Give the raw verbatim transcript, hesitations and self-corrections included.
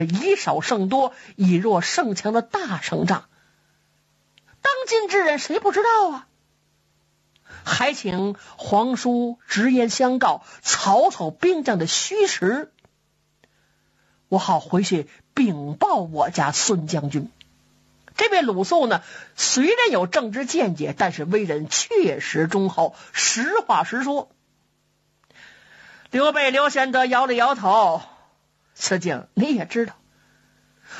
以少胜多、以弱胜强的大胜仗。当今之人谁不知道啊？还请皇叔直言相告曹操兵将的虚实，我好回去禀报我家孙将军。这位鲁肃呢，虽然有政治见解，但是为人确实忠厚，实话实说。刘备刘玄德摇了摇头，此景你也知道，